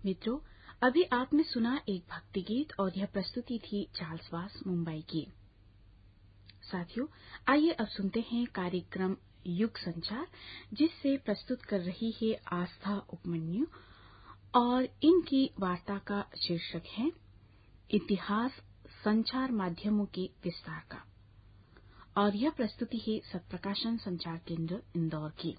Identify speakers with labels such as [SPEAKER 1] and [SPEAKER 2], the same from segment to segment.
[SPEAKER 1] मित्रों, अभी आपने सुना एक भक्ति गीत और यह प्रस्तुति थी चार्ल्स वास मुंबई की। साथियों, आइए अब सुनते हैं कार्यक्रम युग संचार, जिससे प्रस्तुत कर रही है आस्था उपमन्यु और इनकी वार्ता का शीर्षक है इतिहास संचार माध्यमों के विस्तार का। और यह प्रस्तुति है सत्प्रकाशन संचार केंद्र इंदौर की।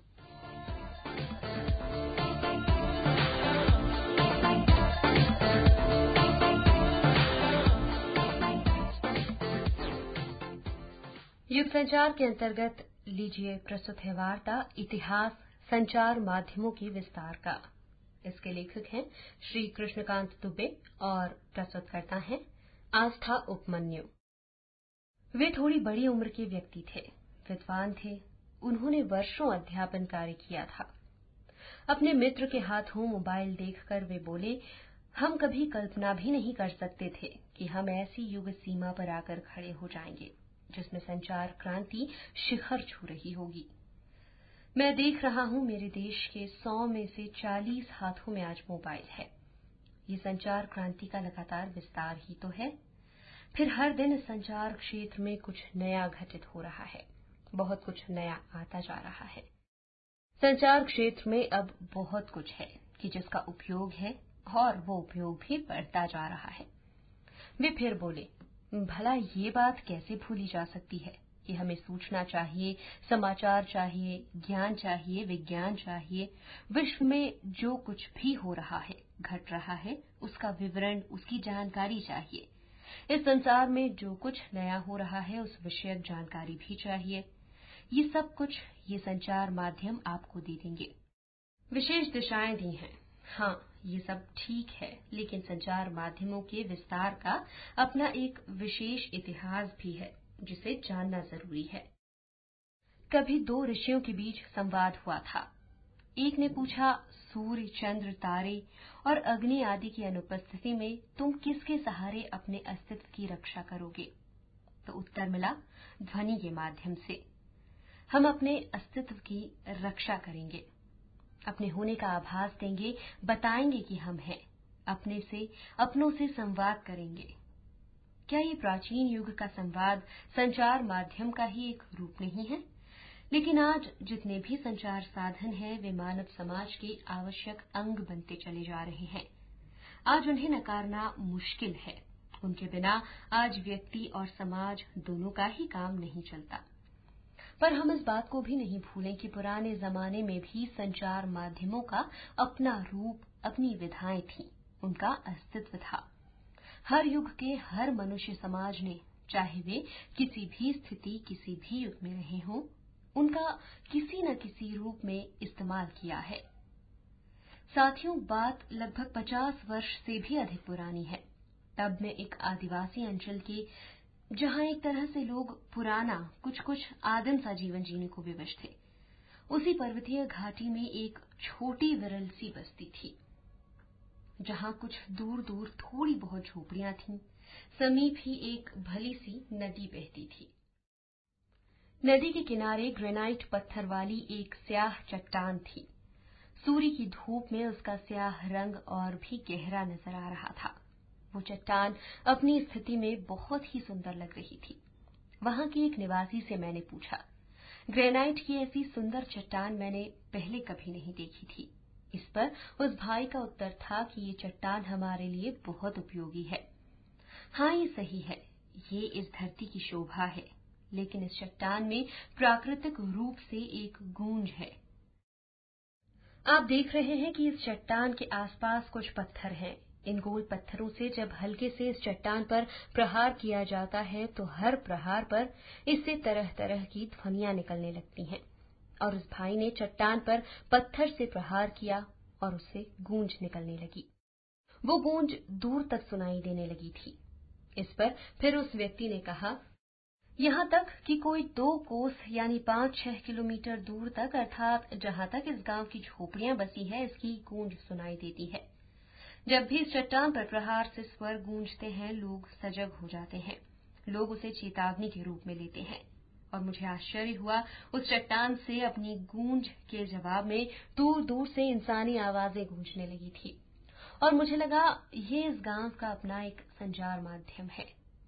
[SPEAKER 2] युग संचार के अंतर्गत लीजिए प्रस्तुत है वार्ता इतिहास संचार माध्यमों की विस्तार का। इसके लेखक हैं श्री कृष्णकांत दुबे और प्रस्तुतकर्ता हैं आस्था उपमन्यु। वे थोड़ी बड़ी उम्र के व्यक्ति थे, विद्वान थे। उन्होंने वर्षों अध्यापन कार्य किया था। अपने मित्र के हाथों मोबाइल देखकर वे बोले, हम कभी कल्पना भी नहीं कर सकते थे कि हम ऐसी युग सीमा पर आकर खड़े हो जाएंगे जिसमें संचार क्रांति शिखर छू रही होगी। मैं देख रहा हूं मेरे देश के 100 में से 40 हाथों में आज मोबाइल है। ये संचार क्रांति का लगातार विस्तार ही तो है। फिर हर दिन इस संचार क्षेत्र में कुछ नया घटित हो रहा है, बहुत कुछ नया आता जा रहा है। संचार क्षेत्र में अब बहुत कुछ है कि जिसका उपयोग है और वो उपयोग भी बढ़ता जा रहा है। वे फिर बोले, भला ये बात कैसे भूली जा सकती है कि हमें सूचना चाहिए, समाचार चाहिए, ज्ञान चाहिए, विज्ञान चाहिए। विश्व में जो कुछ भी हो रहा है, घट रहा है, उसका विवरण, उसकी जानकारी चाहिए। इस संसार में जो कुछ नया हो रहा है उस विषयक जानकारी भी चाहिए। ये सब कुछ ये संचार माध्यम आपको दे देंगे। विशेष दिशाएं दी हैं। हाँ, ये सब ठीक है, लेकिन संचार माध्यमों के विस्तार का अपना एक विशेष इतिहास भी है जिसे जानना जरूरी है। कभी 2 ऋषियों के बीच संवाद हुआ था। एक ने पूछा, सूर्य, चंद्र, तारे और अग्नि आदि की अनुपस्थिति में तुम किसके सहारे अपने अस्तित्व की रक्षा करोगे? तो उत्तर मिला, ध्वनि के माध्यम से। हम अपने अस्तित्व की रक्षा करेंगे, अपने होने का आभास देंगे, बताएंगे कि हम हैं, अपने से अपनों से संवाद करेंगे। क्या ये प्राचीन युग का संवाद संचार माध्यम का ही एक रूप नहीं है? लेकिन आज जितने भी संचार साधन हैं वे मानव समाज के आवश्यक अंग बनते चले जा रहे हैं। आज उन्हें नकारना मुश्किल है। उनके बिना आज व्यक्ति और समाज दोनों का ही काम नहीं चलता। पर हम इस बात को भी नहीं भूलें कि पुराने जमाने में भी संचार माध्यमों का अपना रूप, अपनी विधाएं थीं, उनका अस्तित्व था। हर युग के हर मनुष्य समाज ने, चाहे वे किसी भी स्थिति, किसी भी युग में रहे हों, उनका किसी न किसी रूप में इस्तेमाल किया है। साथियों, बात लगभग 50 वर्ष से भी अधिक पुरानी है। तब मैं एक आदिवासी अंचल के, जहां एक तरह से लोग पुराना कुछ आदिम सा जीवन जीने को विवश थे, उसी पर्वतीय घाटी में एक छोटी विरल सी बस्ती थी, जहां कुछ दूर दूर थोड़ी बहुत झोपड़ियां थीं। समीप ही एक भली सी नदी बहती थी। नदी के किनारे ग्रेनाइट पत्थर वाली एक स्याह चट्टान थी। सूर्य की धूप में उसका स्याह रंग और भी गहरा नजर आ रहा था। वो चट्टान अपनी स्थिति में बहुत ही सुंदर लग रही थी। वहां के एक निवासी से मैंने पूछा, ग्रेनाइट की ऐसी सुंदर चट्टान मैंने पहले कभी नहीं देखी थी। इस पर उस भाई का उत्तर था कि ये चट्टान हमारे लिए बहुत उपयोगी है। हाँ, ये सही है, ये इस धरती की शोभा है, लेकिन इस चट्टान में प्राकृतिक रूप से एक गूंज है। आप देख रहे हैं कि इस चट्टान के आसपास कुछ पत्थर हैं। इन गोल पत्थरों से जब हल्के से इस चट्टान पर प्रहार किया जाता है तो हर प्रहार पर इससे तरह तरह की ध्वनियां निकलने लगती हैं। और उस भाई ने चट्टान पर पत्थर से प्रहार किया और उससे गूंज निकलने लगी। वो गूंज दूर तक सुनाई देने लगी थी। इस पर फिर उस व्यक्ति ने कहा, यहां तक कि कोई 2 कोस यानी 5-6 किलोमीटर दूर तक, अर्थात जहां तक इस गांव की झोपड़ियां बसी है, इसकी गूंज सुनाई देती है। जब भी इस चट्टान पर प्रहार से स्वर गूंजते हैं, लोग सजग हो जाते हैं। लोग उसे चेतावनी के रूप में लेते हैं। और मुझे आश्चर्य हुआ, उस चट्टान से अपनी गूंज के जवाब में दूर दूर से इंसानी आवाजें गूंजने लगी थी। और मुझे लगा ये इस गांव का अपना एक संचार माध्यम है।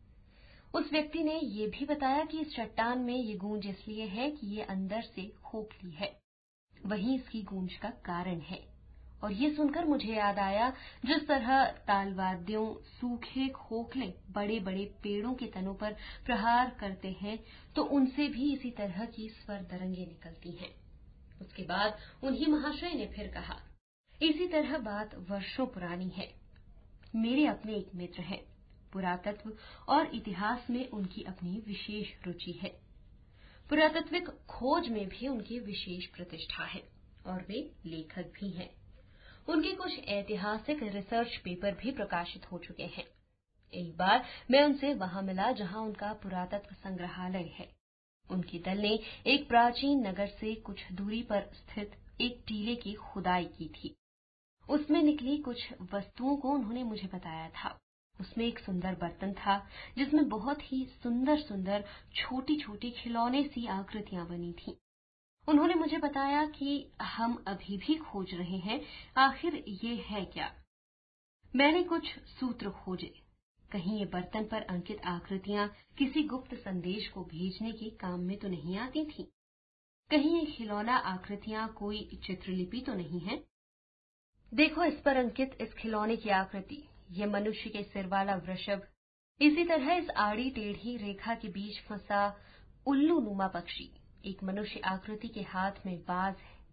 [SPEAKER 2] उस व्यक्ति ने ये भी बताया कि इस चट्टान में ये गूंज इसलिए है कि ये अंदर से खोखली है, वही इसकी गूंज का कारण है। और ये सुनकर मुझे याद आया जिस तरह तालवाद्यों सूखे खोखले बड़े बड़े पेड़ों के तनों पर प्रहार करते हैं तो उनसे भी इसी तरह की स्वर तरंगें निकलती हैं। उसके बाद उन्हीं महाशय ने फिर कहा, इसी तरह बात वर्षों पुरानी है। मेरे अपने एक मित्र हैं, पुरातत्व और इतिहास में उनकी अपनी विशेष रुचि है। पुरातात्विक खोज में भी उनकी विशेष प्रतिष्ठा है और वे लेखक भी हैं। उनके कुछ ऐतिहासिक रिसर्च पेपर भी प्रकाशित हो चुके हैं। एक बार मैं उनसे वहां मिला जहां उनका पुरातत्व संग्रहालय है। उनके दल ने एक प्राचीन नगर से कुछ दूरी पर स्थित एक टीले की खुदाई की थी। उसमें निकली कुछ वस्तुओं को उन्होंने मुझे बताया था। उसमें एक सुंदर बर्तन था जिसमें बहुत ही सुंदर सुंदर छोटी छोटी खिलौने सी आकृतियां बनी थीं। उन्होंने मुझे बताया कि हम अभी भी खोज रहे हैं, आखिर ये है क्या। मैंने कुछ सूत्र खोजे, कहीं ये बर्तन पर अंकित आकृतियां किसी गुप्त संदेश को भेजने के काम में तो नहीं आती थीं। कहीं ये खिलौना आकृतियां कोई चित्रलिपि तो नहीं है। देखो, इस पर अंकित इस खिलौने की आकृति, ये मनुष्य के सिर वाला वृषभ, इसी तरह इस आड़ी टेढ़ी रेखा के बीच फंसा उल्लू नुमा पक्षी, एक मनुष्य आकृति के हाथ में बाज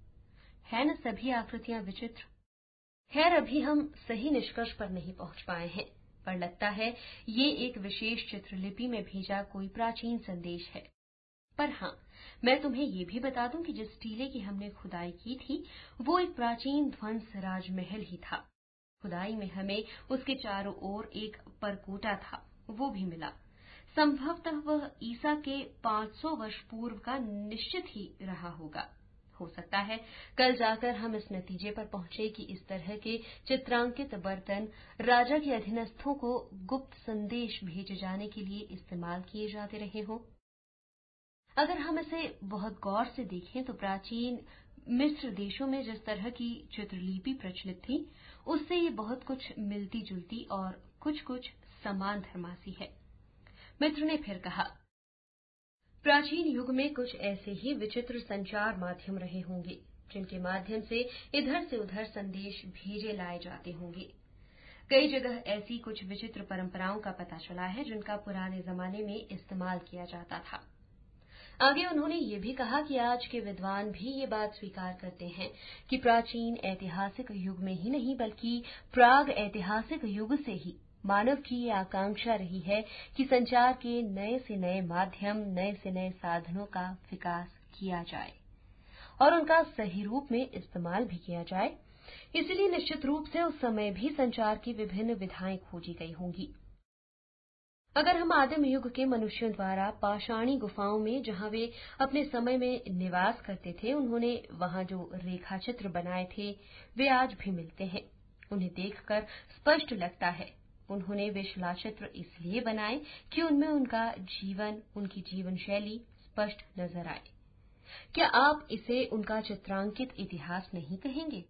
[SPEAKER 2] है न सभी आकृतियां विचित्र। खैर, अभी हम सही निष्कर्ष पर नहीं पहुंच पाए हैं, पर लगता है ये एक विशेष चित्रलिपि में भेजा कोई प्राचीन संदेश है। पर हां, मैं तुम्हें ये भी बता दूं कि जिस टीले की हमने खुदाई की थी वो एक प्राचीन ध्वंस राजमहल ही था। खुदाई में हमें उसके चारों ओर एक परकोटा था, वो भी मिला। संभवतः वह ईसा के 500 वर्ष पूर्व का निश्चित ही रहा होगा। हो सकता है कल जाकर हम इस नतीजे पर पहुंचे कि इस तरह के चित्रांकित बर्तन राजा के अधीनस्थों को गुप्त संदेश भेजे जाने के लिए इस्तेमाल किए जाते रहे हों। अगर हम इसे बहुत गौर से देखें तो प्राचीन मिस्र देशों में जिस तरह की चित्रलिपि प्रचलित थी, उससे ये बहुत कुछ मिलती जुलती और कुछ कुछ समान धर्मासी है। मित्र ने फिर कहा, प्राचीन युग में कुछ ऐसे ही विचित्र संचार माध्यम रहे होंगे जिनके माध्यम से इधर से उधर संदेश भेजे लाए जाते होंगे। कई जगह ऐसी कुछ विचित्र परंपराओं का पता चला है जिनका पुराने जमाने में इस्तेमाल किया जाता था। आगे उन्होंने ये भी कहा कि आज के विद्वान भी ये बात स्वीकार करते हैं कि प्राचीन ऐतिहासिक युग में ही नहीं बल्कि प्राग ऐतिहासिक युग से ही मानव की ये आकांक्षा रही है कि संचार के नए से नए माध्यम, नए से नए साधनों का विकास किया जाए और उनका सही रूप में इस्तेमाल भी किया जाए। इसलिए निश्चित रूप से उस समय भी संचार की विभिन्न विधाएं खोजी गई होंगी। अगर हम आदिम युग के मनुष्यों द्वारा पाषाणी गुफाओं में जहां वे अपने समय में निवास करते थे, उन्होंने वहां जो रेखा चित्र बनाए थे वे आज भी मिलते हैं। उन्हें देखकर स्पष्ट लगता है उन्होंने वे शिलाचित्र इसलिए बनाए कि उनमें उनका जीवन, उनकी जीवन शैली स्पष्ट नजर आए। क्या आप इसे उनका चित्रांकित इतिहास नहीं कहेंगे?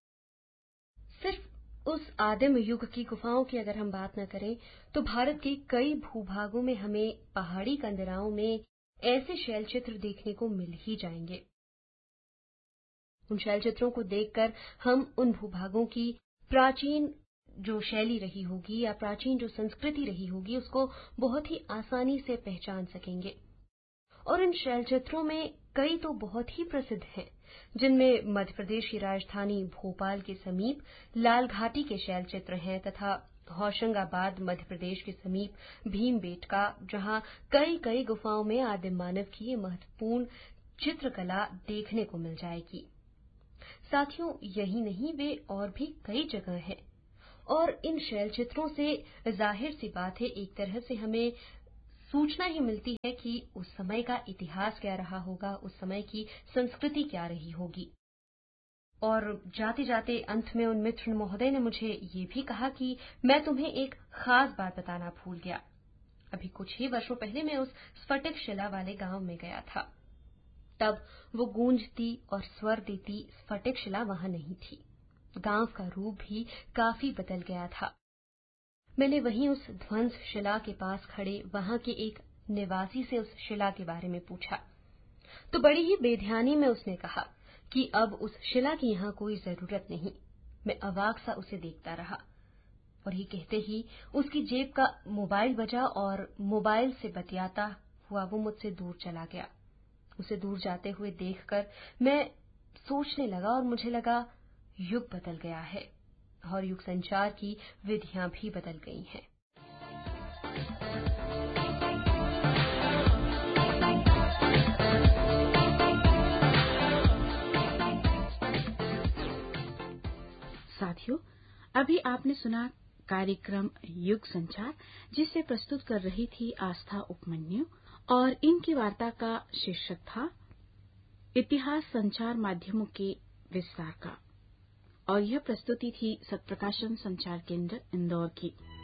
[SPEAKER 2] सिर्फ उस आदिम युग की गुफाओं की अगर हम बात न करें तो भारत के कई भूभागों में हमें पहाड़ी कंदराओं में ऐसे शैलचित्र देखने को मिल ही जाएंगे। उन शैलचित्रों को देखकर हम उन भूभागों की प्राचीन जो शैली रही होगी या प्राचीन जो संस्कृति रही होगी उसको बहुत ही आसानी से पहचान सकेंगे। और इन शैलचित्रों में कई तो बहुत ही प्रसिद्ध हैं, जिनमें मध्य प्रदेश की राजधानी भोपाल के समीप लाल घाटी के शैलचित्र हैं तथा होशंगाबाद मध्य प्रदेश के समीप भीमबेटका, जहां कई कई गुफाओं में आदिम मानव की ये महत्वपूर्ण चित्रकला देखने को मिल जाएगी। साथियों, यही नहीं, वे और भी कई जगह हैं और इन शैलचित्रों से जाहिर सी बात है एक तरह से हमें सूचना ही मिलती है कि उस समय का इतिहास क्या रहा होगा, उस समय की संस्कृति क्या रही होगी। और जाते जाते अंत में उन मित्र महोदय ने मुझे ये भी कहा कि मैं तुम्हें एक खास बात बताना भूल गया। अभी कुछ ही वर्षों पहले मैं उस स्फटिक शिला वाले गांव में गया था। तब वो गूंजती और स्वर देती स्फटिक शिला वहां नहीं थी। गांव का रूप भी काफी बदल गया था। मैंने वहीं उस ध्वंस शिला के पास खड़े वहां के एक निवासी से उस शिला के बारे में पूछा, तो बड़ी ही बेध्यानी में उसने कहा कि अब उस शिला की यहां कोई जरूरत नहीं। मैं अवाक सा उसे देखता रहा और ये कहते ही उसकी जेब का मोबाइल बजा और मोबाइल से बतियाता हुआ वो मुझसे दूर चला गया। उसे दूर जाते हुए देखकर मैं सोचने लगा और मुझे लगा युग बदल गया है और युग संचार की विधियां भी बदल गई हैं।
[SPEAKER 1] साथियों, अभी आपने सुना कार्यक्रम युग संचार, जिसे प्रस्तुत कर रही थी आस्था उपमन्यु, और इनकी वार्ता का शीर्षक था इतिहास संचार माध्यमों के विस्तार का, और यह प्रस्तुति थी सत्प्रकाशन संचार केंद्र इंदौर की।